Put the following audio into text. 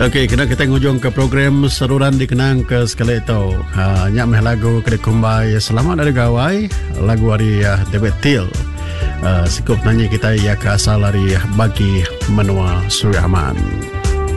Okey, kena kita ngujung ke program saluran dikenang ke sekali itu. Nyak meh lagu kena kumbai selamat dari gawai, lagu dari David Till. Sikup nanya kita ya ke asal dari bagi menua Surya Aman.